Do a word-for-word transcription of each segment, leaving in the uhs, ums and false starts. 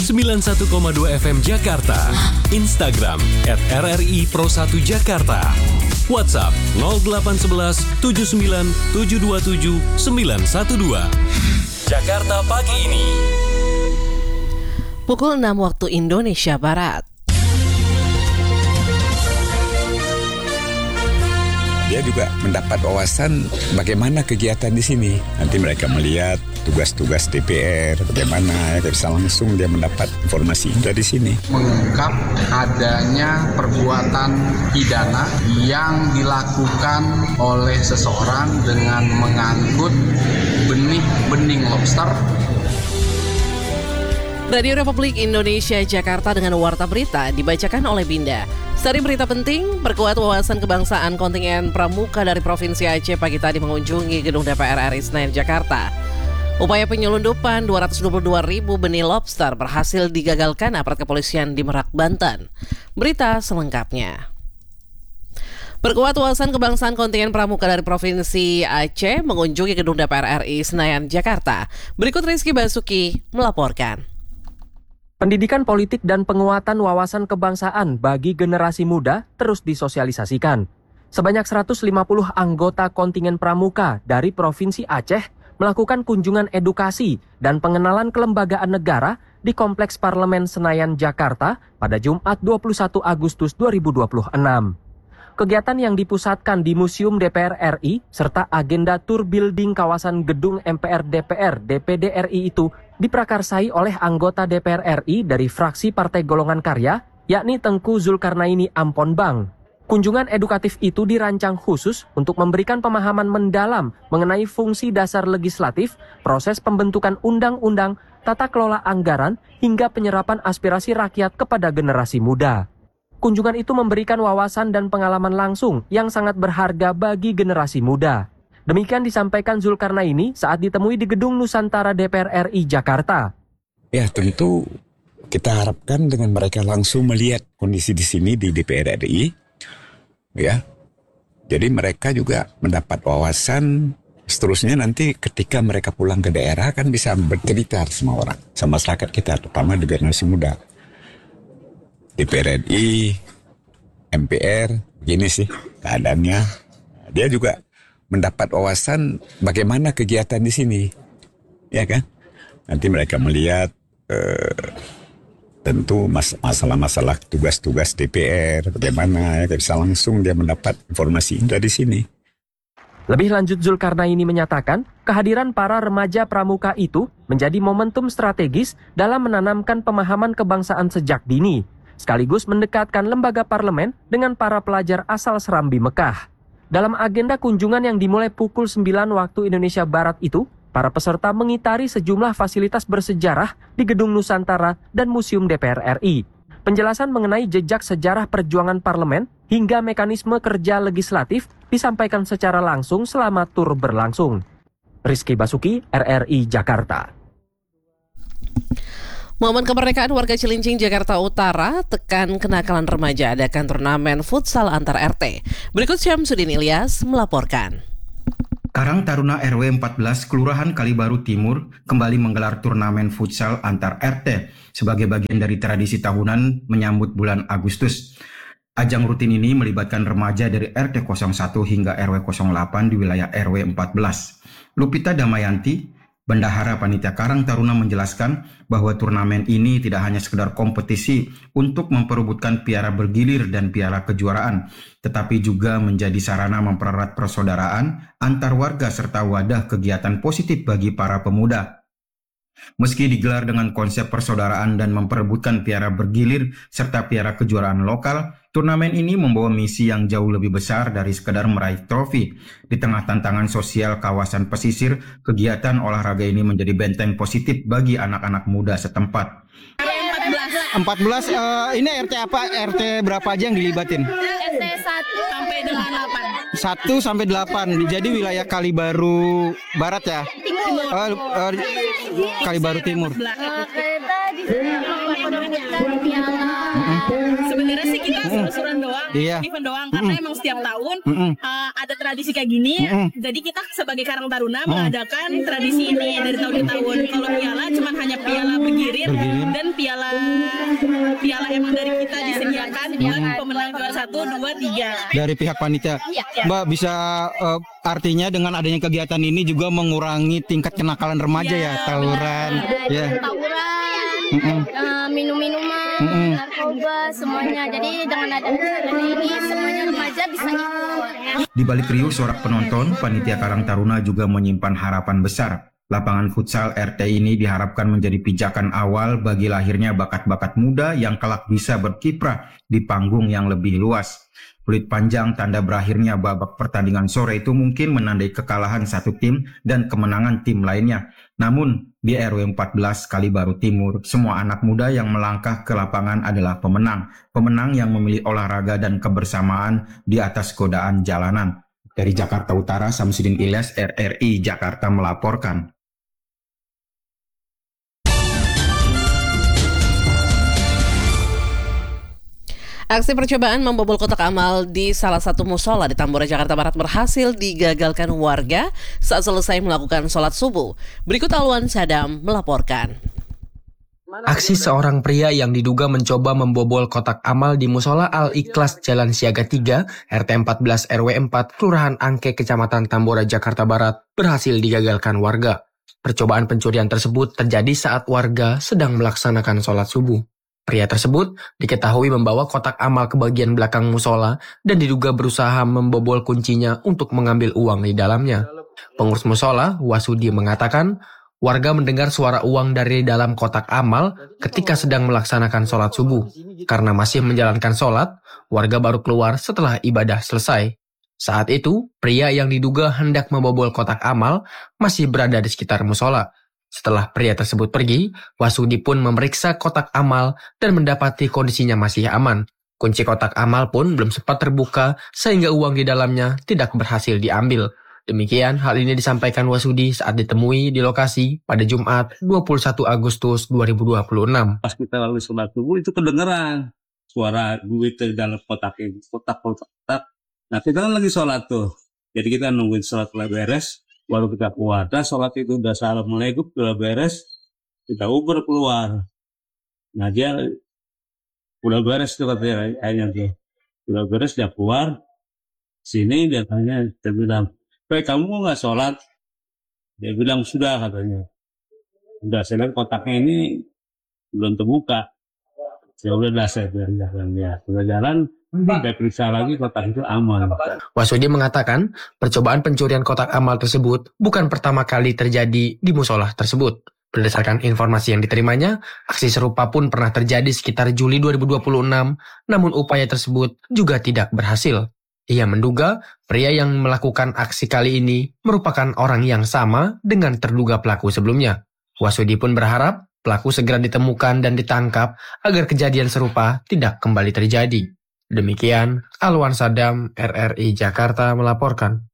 sembilan puluh satu koma dua F M Jakarta. Instagram at R R I Pro satu Jakarta. WhatsApp nol delapan satu satu tujuh sembilan tujuh dua tujuh sembilan satu dua. Jakarta pagi ini. Pukul enam waktu Indonesia Barat. Dia juga mendapat wawasan bagaimana kegiatan di sini. Nanti mereka melihat tugas-tugas D P R, bagaimana, ya, bisa langsung dia mendapat informasi dari sini. Mengungkap adanya perbuatan pidana yang dilakukan oleh seseorang dengan mengangkut benih-bening lobster. Radio Republik Indonesia Jakarta dengan Warta Berita dibacakan oleh Binda. Sari berita penting, perkuat wawasan kebangsaan kontingen pramuka dari Provinsi Aceh pagi tadi mengunjungi gedung D P R R I Senayan, Jakarta. Upaya penyelundupan dua ratus dua puluh dua ribu benih lobster berhasil digagalkan aparat kepolisian di Merak, Banten. Berita selengkapnya. Perkuat wawasan kebangsaan kontingen pramuka dari Provinsi Aceh mengunjungi gedung D P R R I Senayan, Jakarta. Berikut Rizky Basuki melaporkan. Pendidikan politik dan penguatan wawasan kebangsaan bagi generasi muda terus disosialisasikan. Sebanyak seratus lima puluh anggota kontingen pramuka dari Provinsi Aceh melakukan kunjungan edukasi dan pengenalan kelembagaan negara di Kompleks Parlemen Senayan, Jakarta pada Jumat dua puluh satu Agustus dua ribu dua puluh enam. Kegiatan yang dipusatkan di Museum D P R R I serta agenda tour building kawasan gedung M P R D P R D P D R I itu diprakarsai oleh anggota D P R R I dari fraksi Partai Golongan Karya, yakni Tengku Zulkarnaini Amponbang. Kunjungan edukatif itu dirancang khusus untuk memberikan pemahaman mendalam mengenai fungsi dasar legislatif, proses pembentukan undang-undang, tata kelola anggaran, hingga penyerapan aspirasi rakyat kepada generasi muda. Kunjungan itu memberikan wawasan dan pengalaman langsung yang sangat berharga bagi generasi muda. Demikian disampaikan Zulkarnaini saat ditemui di Gedung Nusantara D P R R I Jakarta. Ya, tentu kita harapkan dengan mereka langsung melihat kondisi di sini di D P R R I, ya. Jadi mereka juga mendapat wawasan. Seterusnya nanti ketika mereka pulang ke daerah kan bisa bercerita sama orang, sama masyarakat kita, terutama di generasi muda. D P R R I, M P R, begini sih keadaannya. Dia juga mendapat wawasan bagaimana kegiatan di sini, ya kan? Nanti mereka melihat eh, tentu mas- masalah-masalah tugas-tugas D P R, bagaimana, ya, bisa langsung dia mendapat informasi dari sini. Lebih lanjut, Zulkarnaini menyatakan kehadiran para remaja pramuka itu menjadi momentum strategis dalam menanamkan pemahaman kebangsaan sejak dini, sekaligus mendekatkan lembaga parlemen dengan para pelajar asal Serambi Mekah. Dalam agenda kunjungan yang dimulai pukul sembilan waktu Indonesia Barat itu, para peserta mengitari sejumlah fasilitas bersejarah di Gedung Nusantara dan Museum D P R R I. Penjelasan mengenai jejak sejarah perjuangan parlemen hingga mekanisme kerja legislatif disampaikan secara langsung selama tur berlangsung. Rizky Basuki, R R I Jakarta. Momen kemerdekaan warga Cilincing, Jakarta Utara, tekan kenakalan remaja, adakan turnamen futsal antar R T. Berikut Syamsuddin Ilyas melaporkan. Karang Taruna R W empat belas Kelurahan Kalibaru Timur kembali menggelar turnamen futsal antar R T sebagai bagian dari tradisi tahunan menyambut bulan Agustus. Ajang rutin ini melibatkan remaja dari R T nol satu hingga R W nol delapan di wilayah R W empat belas. Lupita Damayanti, Bendahara Panitia Karang Taruna, menjelaskan bahwa turnamen ini tidak hanya sekedar kompetisi untuk memperebutkan piala bergilir dan piala kejuaraan, tetapi juga menjadi sarana mempererat persaudaraan antar warga serta wadah kegiatan positif bagi para pemuda. Meski digelar dengan konsep persaudaraan dan memperebutkan piala bergilir serta piala kejuaraan lokal, turnamen ini membawa misi yang jauh lebih besar dari sekadar meraih trofi. Di tengah tantangan sosial kawasan pesisir, kegiatan olahraga ini menjadi benteng positif bagi anak-anak muda setempat. empat belas uh, ini R T apa? R T berapa aja yang dilibatin? R T satu sampai dengan delapan. satu sampai delapan. Jadi wilayah Kalibaru Barat ya? Timur. Uh, uh, Kalibaru Timur. Sebenarnya sih kita seru-seruan doang, iya. event doang, karena emang setiap tahun uh, ada tradisi kayak gini. Jadi kita sebagai Karang Taruna mengadakan tradisi ini dari tahun ke tahun. Kalau piala cuma hanya piala bergilir dan piala piala emang dari kita disediakan buat pemenang juara satu, dua, tiga. Dari pihak panitia. Mbak bisa uh, artinya dengan adanya kegiatan ini juga mengurangi tingkat kenakalan remaja ya, tawuran. Ya. Tawuran, Mm-mm. uh, minum-minuman, Mm-mm. narkoba, semuanya. Jadi dengan adanya acara ini semuanya remaja bisa ikut. Di balik riuh sorak penonton, panitia Karang Taruna juga menyimpan harapan besar. Lapangan futsal R T ini diharapkan menjadi pijakan awal bagi lahirnya bakat-bakat muda yang kelak bisa berkiprah di panggung yang lebih luas. Peluit panjang tanda berakhirnya babak pertandingan sore itu mungkin menandai kekalahan satu tim dan kemenangan tim lainnya. Namun di R W empat belas Kalibaru Timur, semua anak muda yang melangkah ke lapangan adalah pemenang. Pemenang yang memilih olahraga dan kebersamaan di atas godaan jalanan. Dari Jakarta Utara, Samsudin Ilyas, R R I Jakarta melaporkan. Aksi percobaan membobol kotak amal di salah satu musola di Tambora, Jakarta Barat berhasil digagalkan warga saat selesai melakukan sholat subuh. Berikut Alwan Sadam melaporkan. Aksi seorang pria yang diduga mencoba membobol kotak amal di musola Al-Ikhlas Jalan Siaga tiga, R T empat belas R W empat, Kelurahan Angke, Kecamatan Tambora, Jakarta Barat, berhasil digagalkan warga. Percobaan pencurian tersebut terjadi saat warga sedang melaksanakan sholat subuh. Pria tersebut diketahui membawa kotak amal ke bagian belakang musola dan diduga berusaha membobol kuncinya untuk mengambil uang di dalamnya. Pengurus musola, Wasudi, mengatakan warga mendengar suara uang dari dalam kotak amal ketika sedang melaksanakan sholat subuh. Karena masih menjalankan sholat, warga baru keluar setelah ibadah selesai. Saat itu, pria yang diduga hendak membobol kotak amal masih berada di sekitar musola. Setelah pria tersebut pergi, Wasudi pun memeriksa kotak amal dan mendapati kondisinya masih aman. Kunci kotak amal pun belum sempat terbuka sehingga uang di dalamnya tidak berhasil diambil. Demikian hal ini disampaikan Wasudi saat ditemui di lokasi pada Jumat dua puluh satu Agustus dua ribu dua puluh enam. Pas kita lalu sholat subuh itu kedengeran suara duit di dalam kotak ini, kotak-kotak. Nah kita kan lagi sholat tuh, jadi kita nungguin sholat beres. Baru kita keluar, nah sholat itu udah assalamualaikum, udah beres, kita uber keluar. Nah dia udah beres tuh katanya, ayahnya tuh. Udah beres, dia keluar, sini dia tanya, dia bilang, "Pak, kamu mau nggak sholat?" Dia bilang, "Sudah," katanya. Udah, saya lihat kotaknya ini belum terbuka. Ya udah, saya jalan ya, sudah jalan. Saya periksa lagi kotak itu aman. Wasudi mengatakan percobaan pencurian kotak amal tersebut bukan pertama kali terjadi di musola tersebut. Berdasarkan informasi yang diterimanya, aksi serupa pun pernah terjadi sekitar Juli dua ribu dua puluh enam, namun upaya tersebut juga tidak berhasil. Ia menduga pria yang melakukan aksi kali ini merupakan orang yang sama dengan terduga pelaku sebelumnya. Wasudi pun berharap pelaku segera ditemukan dan ditangkap agar kejadian serupa tidak kembali terjadi. Demikian, Alwan Sadam, R R I Jakarta melaporkan.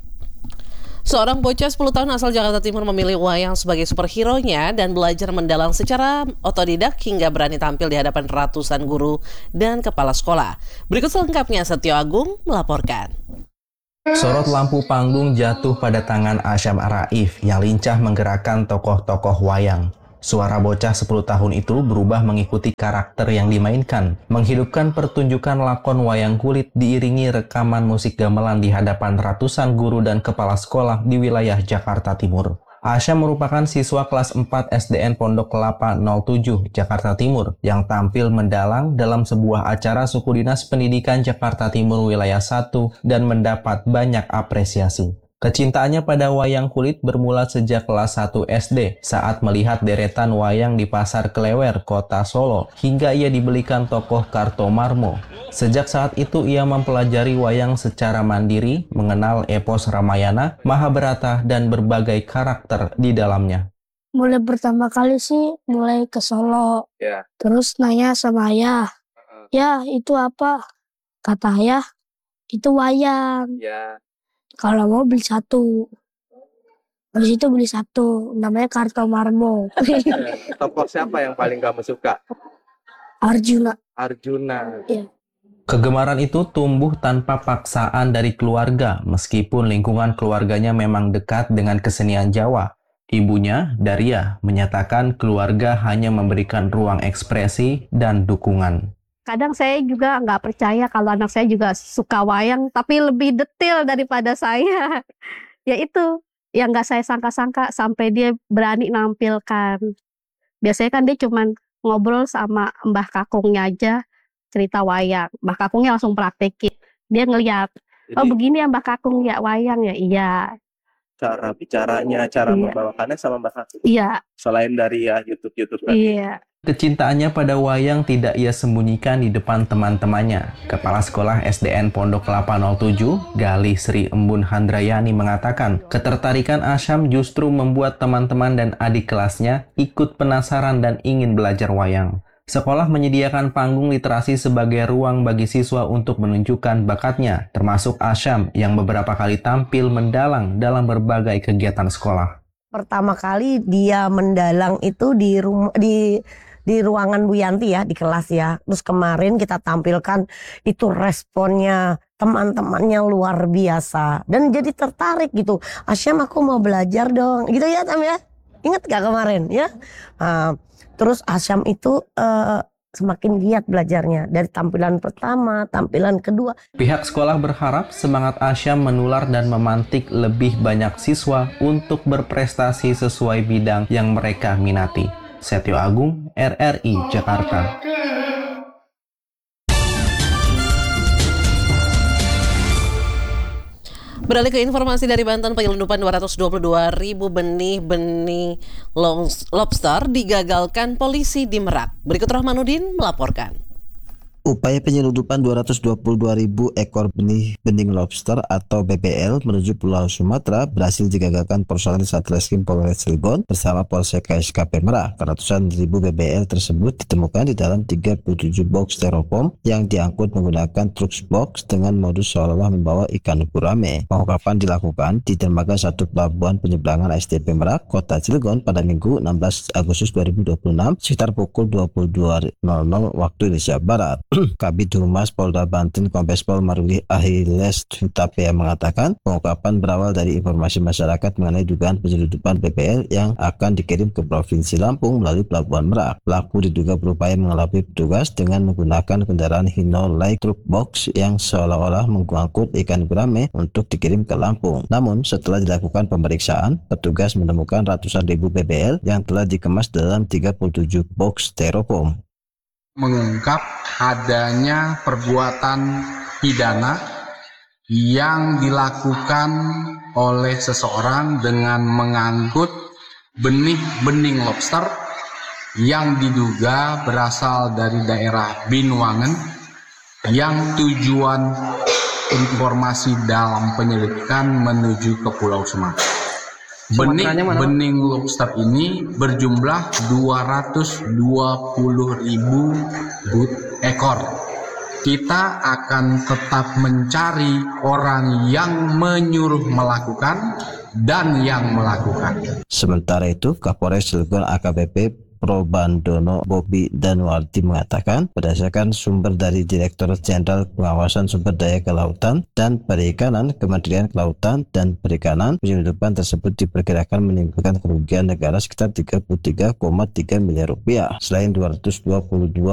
Seorang bocah sepuluh tahun asal Jakarta Timur memilih wayang sebagai superhero-nya dan belajar mendalang secara otodidak hingga berani tampil di hadapan ratusan guru dan kepala sekolah. Berikut selengkapnya, Setio Agung melaporkan. Sorot lampu panggung jatuh pada tangan Asyam Araif yang lincah menggerakkan tokoh-tokoh wayang. Suara bocah sepuluh tahun itu berubah mengikuti karakter yang dimainkan, menghidupkan pertunjukan lakon wayang kulit diiringi rekaman musik gamelan di hadapan ratusan guru dan kepala sekolah di wilayah Jakarta Timur. Asyam merupakan siswa kelas empat S D N Pondok Kelapa nol tujuh, Jakarta Timur, yang tampil mendalang dalam sebuah acara suku dinas pendidikan Jakarta Timur wilayah satu dan mendapat banyak apresiasi. Kecintaannya pada wayang kulit bermula sejak kelas satu S D saat melihat deretan wayang di Pasar Klewer, Kota Solo, hingga ia dibelikan tokoh Kartomarmo. Sejak saat itu ia mempelajari wayang secara mandiri, mengenal epos Ramayana, Mahabharata, dan berbagai karakter di dalamnya. Mulai pertama kali sih mulai ke Solo, yeah. Terus nanya sama ayah, uh-uh. Ya itu apa? Kata ayah, itu wayang. Yeah. Kalau mau beli satu, habis itu beli satu, namanya Kartomarmo. Tokoh siapa yang paling kamu suka? Arjuna. Arjuna. Iya. Kegemaran itu tumbuh tanpa paksaan dari keluarga, meskipun lingkungan keluarganya memang dekat dengan kesenian Jawa. Ibunya, Daria, menyatakan keluarga hanya memberikan ruang ekspresi dan dukungan. Kadang saya juga nggak percaya kalau anak saya juga suka wayang, tapi lebih detail daripada saya. Ya itu, yang nggak saya sangka-sangka sampai dia berani nampilkan. Biasanya kan dia cuman ngobrol sama Mbah Kakungnya aja, cerita wayang. Mbah Kakungnya langsung praktekin. Dia ngeliat, oh begini ya Mbah Kakung ya wayang ya, iya. Cara bicaranya, cara Iya. membawakannya sama Mbak Kakung. Iya. Selain dari ya YouTube-YouTube tadi. Iya. Kecintaannya pada wayang tidak ia sembunyikan di depan teman-temannya. Kepala Sekolah S D N Pondok Kelapa nol tujuh, Galih Sri Embun Handrayani mengatakan, ketertarikan Asyam justru membuat teman-teman dan adik kelasnya ikut penasaran dan ingin belajar wayang. Sekolah menyediakan panggung literasi sebagai ruang bagi siswa untuk menunjukkan bakatnya, termasuk Asyam yang beberapa kali tampil mendalang dalam berbagai kegiatan sekolah. Pertama kali dia mendalang itu di rumah di di ruangan Bu Yanti ya, di kelas ya. Terus kemarin kita tampilkan itu responnya teman-temannya luar biasa dan jadi tertarik gitu. Asyam aku mau belajar dong, gitu ya Tam ya. Ingat gak kemarin ya? Nah, terus Asyam itu uh, semakin giat belajarnya dari tampilan pertama, tampilan kedua. Pihak sekolah berharap semangat Asyam menular dan memantik lebih banyak siswa untuk berprestasi sesuai bidang yang mereka minati. Setio Agung, R R I Jakarta. Beralih ke informasi dari Banten, penyelundupan dua ratus dua puluh dua ribu benih-benih lobster digagalkan polisi di Merak. Berikut Rahmanuddin melaporkan. Upaya penyelundupan dua ratus dua puluh dua ribu ekor benih bening lobster atau B B L menuju Pulau Sumatera berhasil digagalkan personel Satreskrim Polres Cilegon bersama Polsek K S K P Merak. Ratusan ribu B B L tersebut ditemukan di dalam tiga puluh tujuh box styrofoam yang diangkut menggunakan truk box dengan modus seolah-olah membawa ikan gurame. Pengungkapan dilakukan di dermaga satu Pelabuhan Penyeberangan S D P Merak, Kota Cilegon pada Minggu enam belas Agustus dua ribu dua puluh enam sekitar pukul dua puluh dua nol nol waktu Indonesia Barat. Kabid Humas Polda Banten Kombes Pol Maruli Ahiles Hutapea mengatakan pengungkapan berawal dari informasi masyarakat mengenai dugaan penyelundupan B B L yang akan dikirim ke Provinsi Lampung melalui Pelabuhan Merak. Pelaku diduga berupaya mengelabui petugas dengan menggunakan kendaraan Hino Light Truck Box yang seolah-olah mengangkut ikan gurame untuk dikirim ke Lampung. Namun setelah dilakukan pemeriksaan, petugas menemukan ratusan ribu B B L yang telah dikemas dalam tiga puluh tujuh box styrofoam. Mengungkap adanya perbuatan pidana yang dilakukan oleh seseorang dengan mengangkut benih-bening lobster yang diduga berasal dari daerah Binuangen yang tujuan informasi dalam penyelidikan menuju ke Pulau Sumatera. Benih-bening lobster ini berjumlah dua ratus dua puluh ribu ekor. Kita akan tetap mencari orang yang menyuruh melakukan dan yang melakukan. Sementara itu, Kapolres Cilegon A K B P Probandono Bobi Danwarti mengatakan berdasarkan sumber dari Direktur Jenderal Pengawasan Sumber Daya Kelautan dan Perikanan Kementerian Kelautan dan Perikanan, penyelundupan tersebut diperkirakan menimbulkan kerugian negara sekitar tiga puluh tiga koma tiga miliar rupiah. Selain dua ratus dua puluh dua